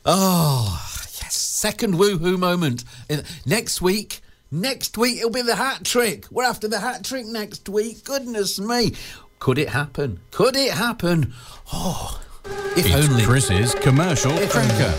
Oh, yes. Second woohoo moment. Next week it'll be the hat trick. We're after the hat trick next week. Goodness me. Could it happen? Could it happen? Oh, if it's only. Chris's commercial cracker.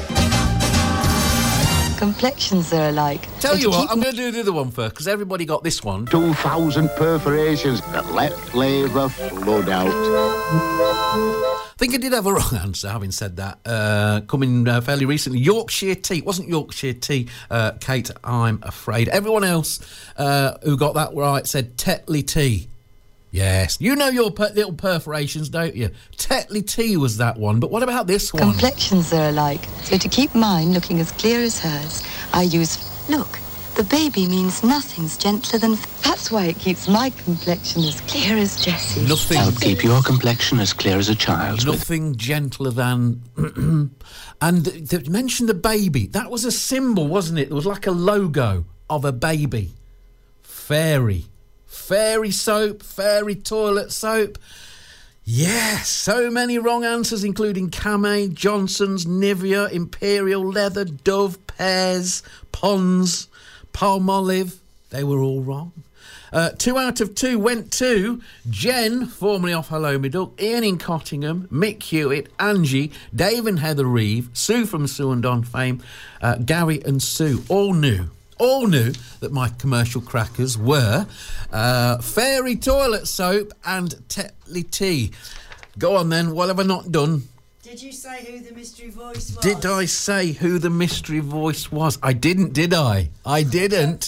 Complexions are alike. Tell you what, I'm going to do the other one first, because everybody got this one. 2,000 perforations that let flavour flood out. I think I did have a wrong answer, having said that. Coming fairly recently. Yorkshire tea. It wasn't Yorkshire tea, Kate, I'm afraid. Everyone else who got that right said Tetley tea. Yes. You know your little perforations, don't you? Tetley tea was that one. But what about this one? Complexions are alike. So to keep mine looking as clear as hers, I use... Look, the baby means nothing's gentler than... That's why it keeps my complexion as clear as Jessie's. Nothing... I'll keep your complexion as clear as a child's. Nothing gentler than... And they mentioned the baby. That was a symbol, wasn't it? It was like a logo of a baby. Fairy soap, fairy toilet soap. Yes, so many wrong answers, including Camay, Johnson's, Nivea, Imperial Leather, Dove, Pears, Pond's, Palmolive. They were all wrong. 2 out of 2 went to Jen, formerly off Hello Me Duck, Ian in Cottingham, Mick Hewitt, Angie, Dave and Heather Reeve, Sue from Sue and Don fame, Gary and Sue. All knew that my commercial crackers were fairy toilet soap and Tetley tea. Go on then, what have I not done? Did you say who the mystery voice was? Did I say who the mystery voice was? I didn't, did I? I didn't.